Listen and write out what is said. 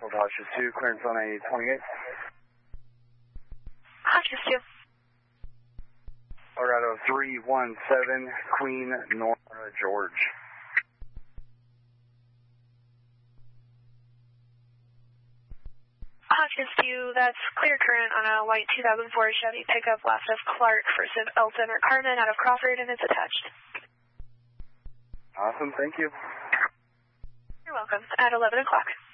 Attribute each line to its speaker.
Speaker 1: Hodges 2, clearance on a 28.
Speaker 2: Hodges 2.
Speaker 1: Colorado 317, Queen, North George.
Speaker 2: Hodges 2, that's clear current on a white 2004 Chevy pickup left of Clark, first of Elton or Carmen out of Crawford, and it's attached.
Speaker 1: Awesome, thank you.
Speaker 2: You're welcome. At 11 o'clock.